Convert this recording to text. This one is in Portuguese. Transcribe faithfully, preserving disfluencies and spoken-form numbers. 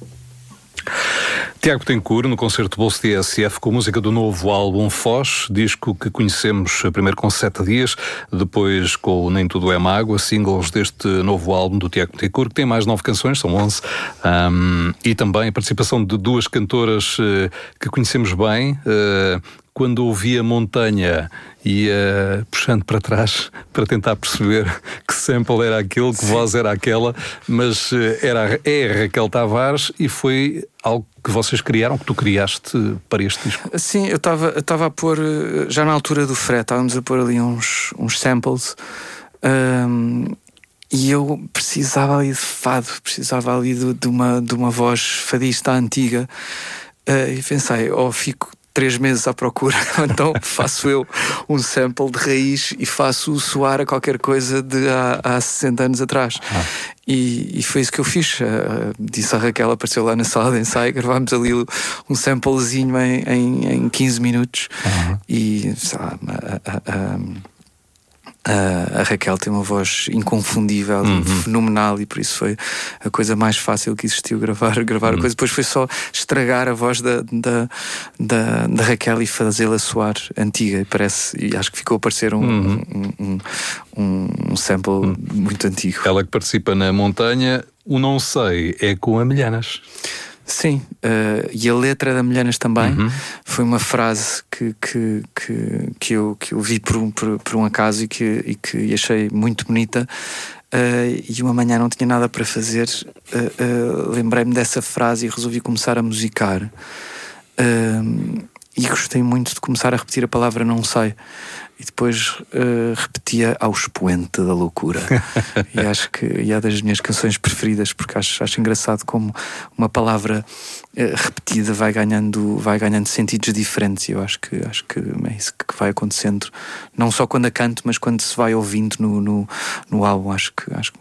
Tiago Betancourt, no concerto Bolso T S F, com música do novo álbum Foz, disco que conhecemos primeiro com Sete Dias, depois com o Nem Tudo é Mágoa, singles deste novo álbum do Tiago Betancourt, que tem mais nove canções, são onze, um, e também a participação de duas cantoras uh, que conhecemos bem. Uh, quando ouvi a Montanha, ia puxando para trás para tentar perceber que sample era aquele, que voz era aquela, mas era, é a Raquel Tavares, e foi algo que vocês criaram, que tu criaste para este disco. Sim, eu estava eu estava a pôr, já na altura do Fred, estávamos a pôr ali uns, uns samples, um, e eu precisava ali de fado, precisava ali de, de, uma, de uma voz fadista antiga, uh, e pensei, ou oh, fico três meses à procura, então faço eu um sample de raiz e faço soar a qualquer coisa de há, há sessenta anos atrás. Ah. E, e foi isso que eu fiz. Uh, disse a Raquel, apareceu lá na sala de ensaio, gravámos ali um samplezinho em, em, em quinze minutos. Uhum. E sei lá, a, a, a, a, a Raquel tem uma voz inconfundível, uhum. fenomenal, e por isso foi a coisa mais fácil que existiu, gravar, gravar uhum. a coisa. Depois foi só estragar a voz da, da, da, da Raquel e fazê-la soar antiga, e parece, e acho que ficou a parecer um, uhum. um, um, um, um sample uhum. muito antigo. Ela que participa na Montanha, o Não Sei é com a Milhanas. Sim, uh, e a letra da Milhanas também. Uhum. Foi uma frase que, que, que, que, eu, que eu vi por um, por, por um acaso e que, e que achei muito bonita. Uh, e uma manhã não tinha nada para fazer, uh, uh, lembrei-me dessa frase e resolvi começar a musicar. Uh, e gostei muito de começar a repetir a palavra Não Sei. E depois uh, repetia ao expoente da loucura. E acho que e é das minhas canções preferidas, porque acho, acho engraçado como uma palavra uh, repetida vai ganhando, vai ganhando sentidos diferentes. E eu acho que, acho que é isso que vai acontecendo, não só quando a canto, mas quando se vai ouvindo no, no, no álbum. Acho que, acho que